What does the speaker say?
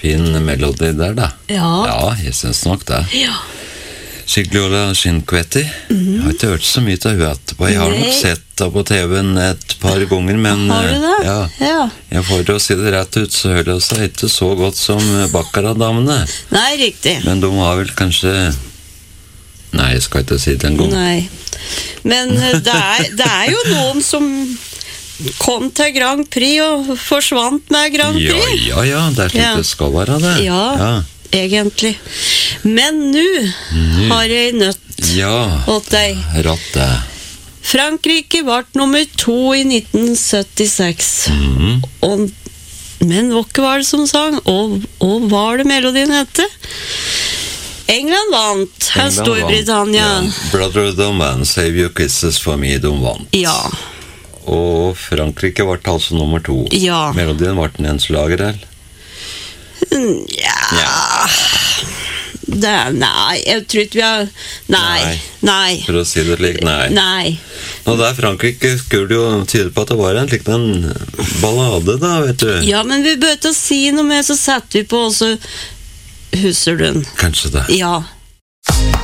fin melodi der da. Ja, jeg synes nok det. Ja. Sigliola Shinkweti. Jeg har ikke hørt så mye til henne etterpå. Jeg har nok sett henne på TV-en et par ganger, men har du det? ja. Jeg får å si det rett ut, så hører det seg ikke så godt som Baccarat-damene. Nei, riktig. Men de har vel kanskje... Nei, jeg skal ikke si det en gang. Nei. Men det er jo noen som kom til Grand Prix og forsvant med Grand Prix. Ja, det er slik det skal være det. Ja. Egentlig. Men nå har jeg nødt åt deg. Ratt det. Frankrike ble nummer 2 i 1976. Men hva var det som sang? Og var det melodien hette? England vant, her Storbritannia. Brother of the Man, Save Your Kisses for Me, de vant. Ja. Og Frankrike ble altså nummer 2. Ja. Melodien ble den ens lager, eller? Nei, jeg tror ikke vi har... Nei. For å si det slik, nei. Og der Frankrike skulle jo tyde på at det var en ballade da, vet du. Ja, men vi bør ikke si noe mer, så setter vi på, og så husker du den. Kanskje det. Ja.